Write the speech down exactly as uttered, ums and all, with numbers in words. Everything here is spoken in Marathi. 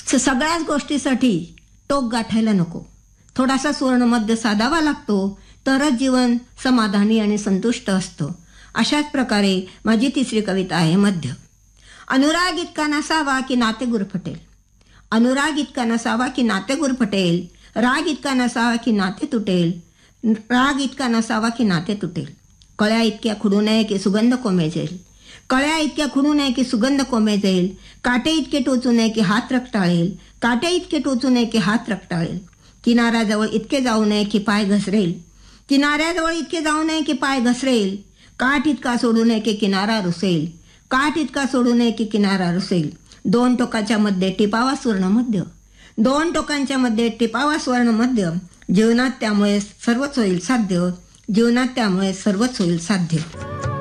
स- सगळ्याच गोष्टीसाठी टोक गाठायला नको. थोडासा सुवर्णमध्य साधावा लागतो, तरच जीवन समाधानी आणि संतुष्ट असतं. अशाच प्रकारे माझी तिसरी कविता आहे मध्य. अनुराग इतका नसावा की नाते गुरफटेल. अनुराग इतका नसावा की नाते गुरफटेल. राग इतका नसावा की नाते तुटेल. राग इतका नसावा की नाते तुटेल. कळ्या इतक्या खुडू नये की सुगंध कोमेजेल. कळ्या इतक्या खुडू नये की सुगंध कोमेजेल. काटे इतके टोचू नये की हात रक्ताळेल. काटे इतके टोचू नये की हात रक्ताळेल. किनाऱ्याजवळ इतके जाऊ नये की पाय घसरेल. किनाऱ्याजवळ इतके जाऊ नये की पाय घसरेल. काठ इतका सोडू नये की किनारा रुसेल. काठ इतका सोडू नये की किनारा रुसेल. दोन टोकाच्या मध्ये टिपावा सुवर्णमध्य. दोन टोकांच्या मध्ये टिपावा सुवर्णमध्य. जीवनात त्यामुळे सर्वच होईल साध्य. जीवनात त्यामुळे सर्वच होईल साध्य.